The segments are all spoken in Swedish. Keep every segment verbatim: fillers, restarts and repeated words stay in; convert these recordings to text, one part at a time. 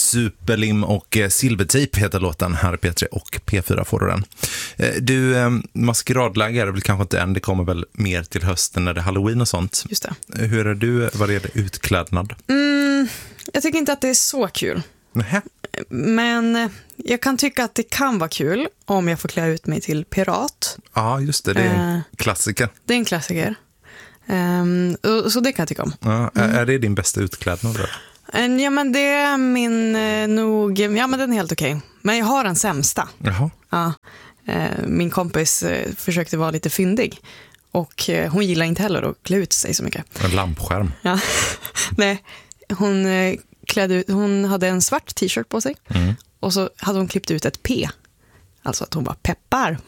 Superlim och Silvertejp heter låten här i P tre och P fyra får du den. Du, maskeradläge är det väl kanske inte än, det kommer väl mer till hösten när det är Halloween och sånt. Just det. Hur är du vad det gäller utklädnad? Mm, jag tycker inte att det är så kul. Nähä. Men jag kan tycka att det kan vara kul om jag får klä ut mig till pirat. Ja, just det, det är en uh, klassiker. Det är en klassiker. Um, så det kan jag tycka om. Ja, är, är det din bästa utklädnad då? Ja, men det är min eh, nog... Ja, men den är helt okej. Men jag har den sämsta. Jaha. Ja, eh, min kompis eh, försökte vara lite fyndig. Och eh, hon gillar inte heller att klä ut sig så mycket. En lampskärm. Ja. Nej, hon, eh, klädde ut, hon hade en svart t-shirt på sig. Mm. Och så hade hon klippt ut ett P. Alltså att hon var peppar.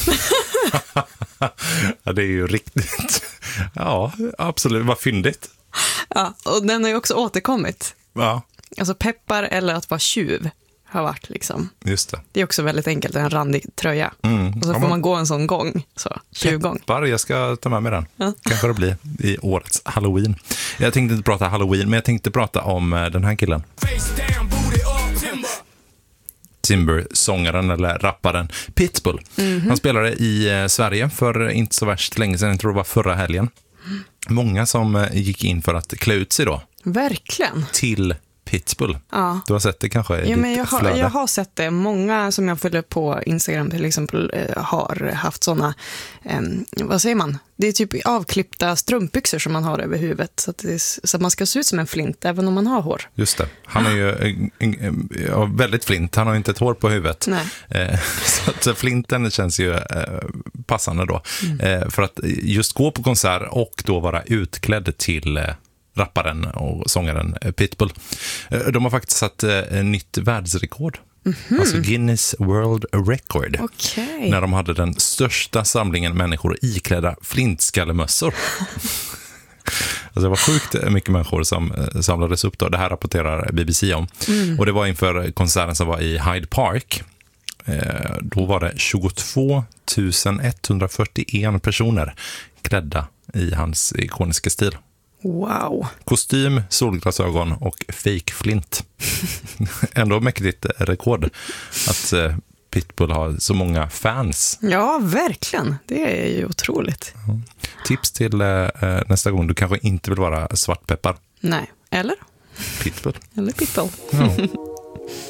Ja, det är ju riktigt... Ja, absolut. Vad fyndigt. Ja, och den har ju också återkommit. Ja. Alltså peppar eller att vara tjuv har varit liksom. Just det. Det är också väldigt enkelt, en randig tröja. Mm. Och så Ja, får man... man gå en sån gång, så tjuv-gång. Peppar, jag ska ta med mig den. Ja. Kanske det blir i årets Halloween. Jag tänkte inte prata Halloween, men jag tänkte prata om den här killen. Timber, sångaren eller rapparen Pitbull. Mm-hmm. Han spelade i Sverige för inte så värst länge sedan, jag tror det var förra helgen. Mm. Många som gick in för att klä ut sig då. Verkligen. Till Pitbull. Ja. Du har sett det kanske i ja, men jag, ditt har, flöde. jag har sett det. Många som jag följer på Instagram till exempel har haft såna, eh, vad säger man? Det är typ avklippta strumpbyxor som man har över huvudet. Så att, det är, så att man ska se ut som en flint även om man har hår. Just det. Han är ju en, en, ja, väldigt flint. Han har inte ett hår på huvudet. Nej. Eh, så att flinten känns ju eh, passande då. Mm. Eh, för att just gå på konsert och då vara utklädd till eh, rapparen och sångaren Pitbull. De har faktiskt satt eh, nytt världsrekord. Mm-hmm. Alltså Guinness World Record. Okay. När de hade den största samlingen människor iklädda flintskallemössor. Alltså det var sjukt mycket människor som eh, samlades upp då. Det här rapporterar B B C om. Mm. Och det var inför konserten som var i Hyde Park. Eh, då var det tjugotvå tusen etthundrafyrtioen personer klädda i hans ikoniska stil. Wow. Kostym, solglasögon och fake flint. Ändå mäktigt rekord att eh, Pitbull har så många fans. Ja, verkligen. Det är ju otroligt. Ja. Tips till eh, nästa gång. Du kanske inte vill vara svartpeppar. Nej, eller? Pitbull. Eller Pitbull. Ja.